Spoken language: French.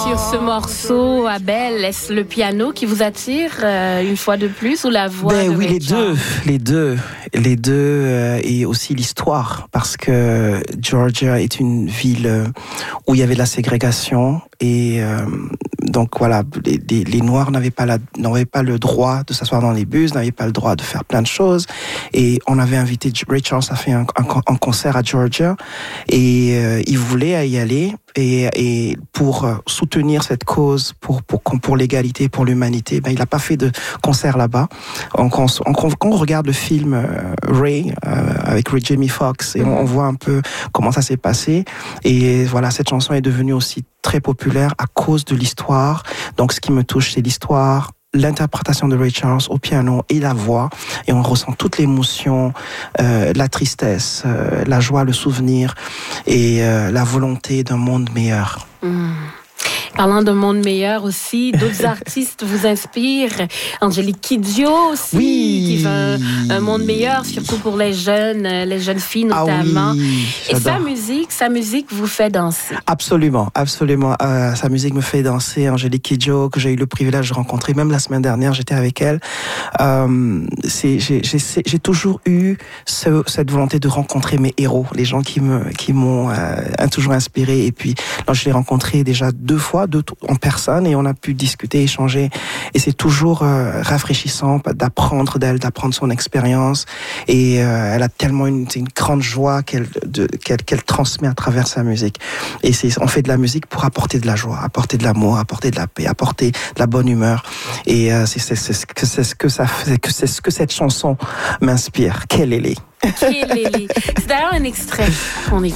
Sur ce morceau, Abel, est-ce le piano qui vous attire une fois de plus ou la voix de oui, Ray Charles? les deux et aussi l'histoire, parce que Georgia est une ville où il y avait de la ségrégation et donc voilà, les Noirs n'avaient pas le droit de s'asseoir dans les bus, n'avaient pas le droit de faire plein de choses, et on avait invité Ray Charles à faire un concert à Georgia et il voulait y aller et pour soutenir cette cause pour l'égalité, pour l'humanité, il n'a pas fait de concert là-bas. Quand on regarde le film Ray avec Jamie Foxx et on voit un peu comment ça s'est passé, et voilà, cette chanson est devenue aussi très populaire à cause de l'histoire. Donc ce qui me touche, c'est l'histoire, l'interprétation de Ray Charles au piano et la voix, et on ressent toute l'émotion, la tristesse, la joie, le souvenir et la volonté d'un monde meilleur. Parlant d'un monde meilleur aussi, d'autres artistes vous inspirent. Angélique Kidjo aussi, qui veut un monde meilleur, surtout pour les jeunes filles notamment. Et sa musique vous fait danser. Absolument. Sa musique me fait danser. Angélique Kidjo, que j'ai eu le privilège de rencontrer, même la semaine dernière, j'étais avec elle. J'ai toujours eu cette volonté de rencontrer mes héros, les gens qui m'ont toujours inspiré. Et puis, là, je l'ai rencontré déjà 2 fois, en personne, et on a pu discuter, échanger, et c'est toujours rafraîchissant d'apprendre d'elle, d'apprendre son expérience, et elle a tellement une grande joie qu'elle transmet à travers sa musique, et on fait de la musique pour apporter de la joie, apporter de l'amour, apporter de la paix, apporter de la bonne humeur, et c'est ce que cette chanson m'inspire. Kelele. C'est d'ailleurs un extrait qu'on écoute.